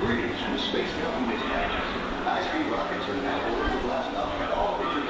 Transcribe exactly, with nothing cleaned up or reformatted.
Greetings from the Space Government High-speed rockets are now over the blast off, and all major